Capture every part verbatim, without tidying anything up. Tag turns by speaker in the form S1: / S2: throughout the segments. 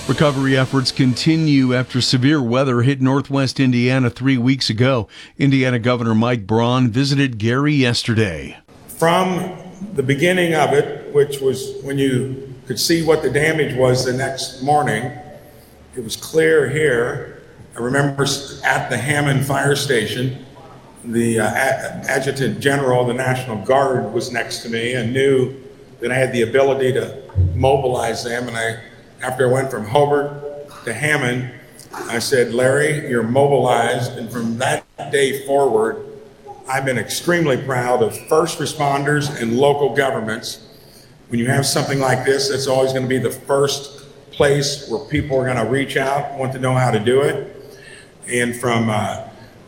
S1: Recovery efforts continue after severe weather hit northwest Indiana three weeks ago. Indiana Governor Mike Braun visited Gary yesterday.
S2: From the beginning of it, which was when you could see what the damage was the next morning, it was clear here. I remember at the Hammond Fire Station, the uh, Adjutant General of the National Guard was next to me and knew that I had the ability to mobilize them. And I, after I went from Hobart to Hammond, I said, Larry, you're mobilized. And from that day forward, I've been extremely proud of first responders and local governments. When you have something like this, it's always going to be the first place where people are going to reach out, want to know how to do it. And from uh,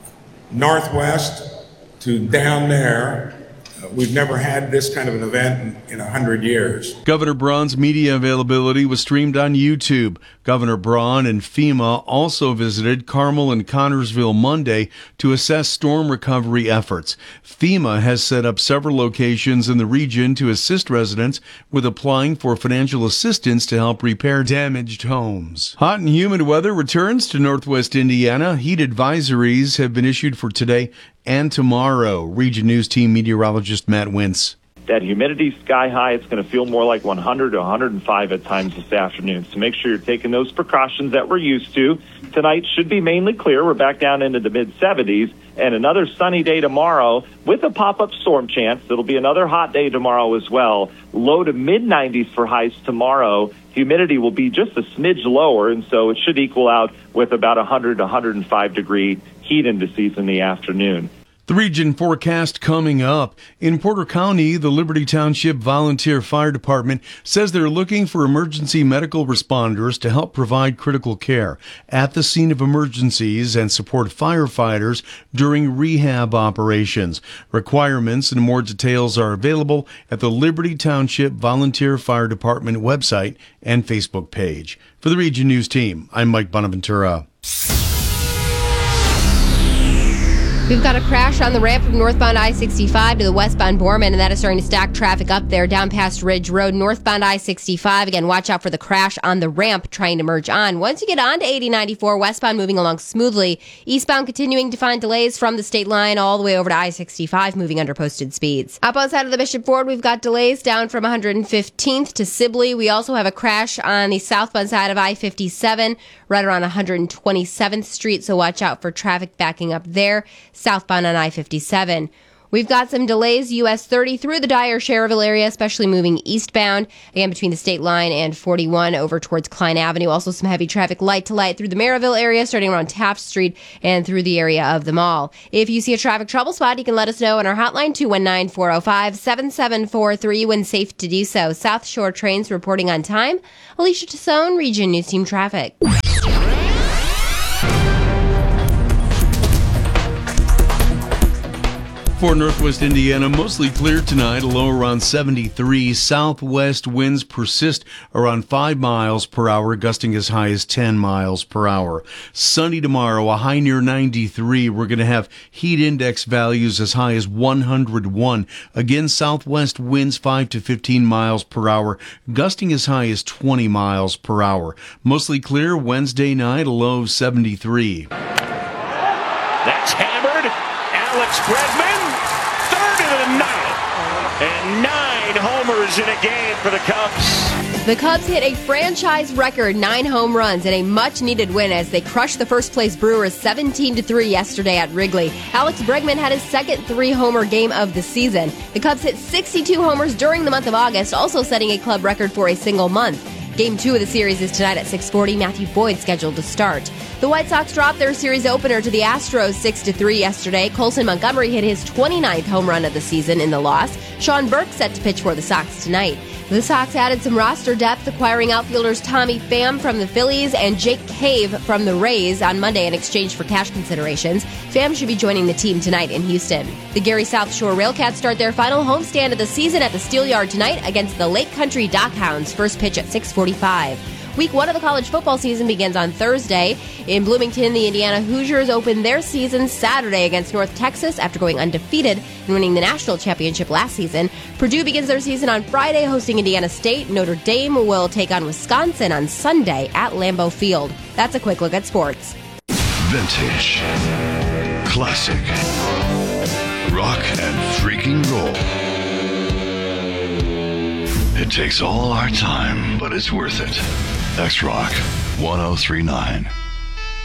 S2: Northwest to down there, uh, we've never had this kind of an event in a hundred years.
S1: Governor Braun's media availability was streamed on YouTube. Governor Braun and FEMA also visited Carmel and Connorsville Monday to assess storm recovery efforts. FEMA has set up several locations in the region to assist residents with applying for financial assistance to help repair damaged homes. Hot and humid weather returns to northwest Indiana. Heat advisories have been issued for today and tomorrow. Region News Team meteorologist Matt Wintz.
S3: That humidity sky high, it's going to feel more like one hundred to one hundred five at times this afternoon. So make sure you're taking those precautions that we're used to. Tonight should be mainly clear. We're back down into the mid seventies and another sunny day tomorrow with a pop-up storm chance. It'll be another hot day tomorrow as well. Low to mid nineties for highs tomorrow. Humidity will be just a smidge lower, and so it should equal out with about one hundred to one hundred five degree heat indices in the afternoon.
S1: The region forecast coming up. In Porter County, the Liberty Township Volunteer Fire Department says they're looking for emergency medical responders to help provide critical care at the scene of emergencies and support firefighters during rehab operations. Requirements and more details are available at the Liberty Township Volunteer Fire Department website and Facebook page. For the Region News Team, I'm Mike Bonaventura.
S4: We've got a crash on the ramp from northbound I sixty-five to the westbound Borman, and that is starting to stack traffic up there down past Ridge Road, northbound I sixty-five. Again, watch out for the crash on the ramp trying to merge on. Once you get on to eighty ninety-four, westbound moving along smoothly. Eastbound continuing to find delays from the state line all the way over to I sixty-five, moving under posted speeds. Up outside of the Bishop Ford, we've got delays down from one hundred fifteenth to Sibley. We also have a crash on the southbound side of I fifty-seven, right around one hundred twenty-seventh Street, so watch out for traffic backing up there. Southbound on I fifty-seven. We've got some delays, U S thirty through the Dyer-Schererville area, especially moving eastbound, again between the state line and forty-one over towards Klein Avenue. Also some heavy traffic light to light through the Maryville area, starting around Taft Street and through the area of the mall. If you see a traffic trouble spot, you can let us know on our hotline, two one nine, four oh five, seven seven four three, when safe to do so. South Shore trains reporting on time. Alicia Tassone, Region News Team Traffic.
S1: For northwest Indiana, mostly clear tonight, a low around seventy-three. Southwest winds persist around five miles per hour, gusting as high as ten miles per hour. Sunny tomorrow, a high near ninety-three. We're going to have heat index values as high as one hundred one. Again, southwest winds five to fifteen miles per hour, gusting as high as twenty miles per hour. Mostly clear Wednesday night, a low of seventy-three.
S5: That's hammered. Alex Bregman. And nine homers in a game for the Cubs.
S4: The Cubs hit a franchise record nine home runs in a much-needed win as they crushed the first-place Brewers seventeen to three yesterday at Wrigley. Alex Bregman had his second three-homer game of the season. The Cubs hit sixty-two homers during the month of August, also setting a club record for a single month. Game two of the series is tonight at six forty. Matthew Boyd scheduled to start. The White Sox dropped their series opener to the Astros six to three yesterday. Colson Montgomery hit his twenty-ninth home run of the season in the loss. Sean Burke set to pitch for the Sox tonight. The Sox added some roster depth, acquiring outfielders Tommy Pham from the Phillies and Jake Cave from the Rays on Monday in exchange for cash considerations. Pham should be joining the team tonight in Houston. The Gary South Shore Railcats start their final homestand of the season at the Steelyard tonight against the Lake Country Dockhounds. First pitch at six forty-five. Week one of the college football season begins on Thursday. In Bloomington, the Indiana Hoosiers open their season Saturday against North Texas after going undefeated in after winning the national championship last season. Purdue begins their season on Friday, hosting Indiana State. Notre Dame will take on Wisconsin on Sunday at Lambeau Field. That's a quick look at sports.
S6: Vintage, classic, rock and freaking roll. It takes all our time, but it's worth it. X-Rock one oh three point nine.